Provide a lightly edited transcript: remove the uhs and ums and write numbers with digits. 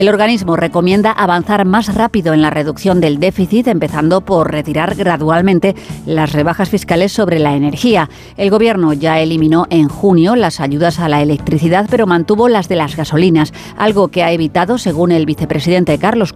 El organismo recomienda avanzar más rápido en la reducción del déficit, empezando por retirar gradualmente las rebajas fiscales sobre la energía. El Gobierno ya eliminó en junio las ayudas a la electricidad, pero mantuvo las de las gasolinas, algo que ha evitado, según el vicepresidente Carlos